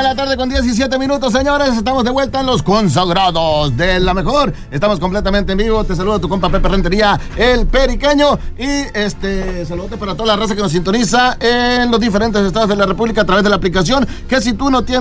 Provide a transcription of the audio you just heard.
la tarde con 17 minutos, señores. Estamos de vuelta en los consagrados de la mejor. Estamos completamente en vivo. Te saluda tu compa Pepe Rentería, el periqueño. Y saludos para toda la raza que nos sintoniza en los diferentes estados de la República a través de la aplicación. Que si tú no tienes